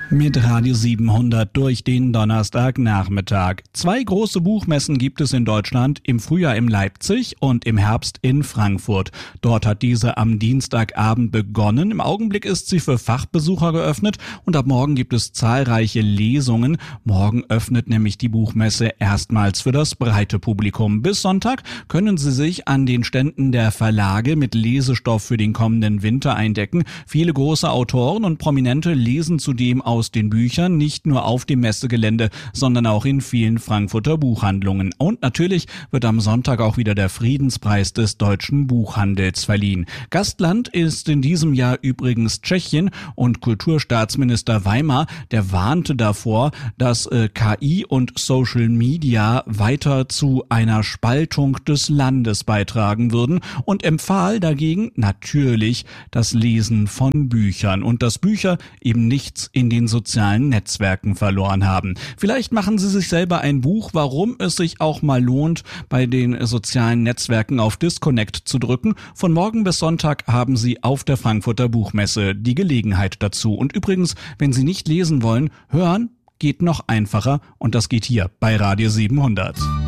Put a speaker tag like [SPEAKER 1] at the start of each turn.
[SPEAKER 1] Mit Radio 700 durch den Donnerstagnachmittag. 2 große Buchmessen gibt es in Deutschland, im Frühjahr in Leipzig und im Herbst in Frankfurt. Dort hat diese am Dienstagabend begonnen. Im Augenblick ist sie für Fachbesucher geöffnet und ab morgen gibt es zahlreiche Lesungen. Morgen öffnet nämlich die Buchmesse erstmals für das breite Publikum. Bis Sonntag können Sie sich an den Ständen der Verlage mit Lesestoff für den kommenden Winter eindecken. Viele große Autoren und Prominente lesen zudem aus den Büchern, nicht nur auf dem Messegelände, sondern auch in vielen Frankfurter Buchhandlungen. Und natürlich wird am Sonntag auch wieder der Friedenspreis des deutschen Buchhandels verliehen. Gastland ist in diesem Jahr übrigens Tschechien und Kulturstaatsminister Weimar, der warnte davor, dass KI und Social Media weiter zu einer Spaltung des Landes beitragen würden und empfahl dagegen natürlich das Lesen von Büchern und dass Bücher eben nichts in den sozialen Netzwerken verloren haben. Vielleicht machen Sie sich selber ein Buch, warum es sich auch mal lohnt, bei den sozialen Netzwerken auf Disconnect zu drücken. Von morgen bis Sonntag haben Sie auf der Frankfurter Buchmesse die Gelegenheit dazu. Und übrigens, wenn Sie nicht lesen wollen, hören geht noch einfacher und das geht hier bei Radio 700.